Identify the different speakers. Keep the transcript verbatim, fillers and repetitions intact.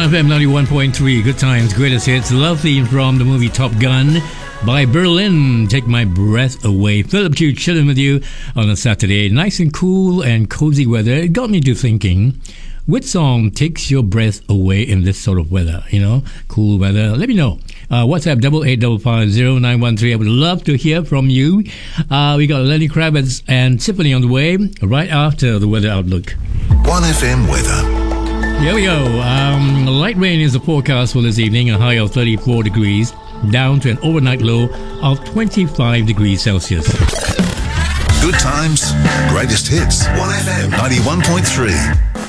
Speaker 1: F M ninety-one point three, good times, greatest hits. Love theme from the movie Top Gun by Berlin. Take my breath away. Philip Q chilling with you on a Saturday. Nice and cool and cozy weather. It got me to thinking, which song takes your breath away in this sort of weather? You know, cool weather. Let me know. Uh, WhatsApp double eight double five zero nine one three. I would love to hear from you. Uh, we got Lenny Kravitz and Tiffany on the way right after the weather outlook.
Speaker 2: one F M weather.
Speaker 1: Here we go. Um, light rain is the forecast for this evening. A high of thirty-four degrees, down to an overnight low of twenty-five degrees Celsius.
Speaker 2: Good times, greatest hits. one F M ninety-one point three.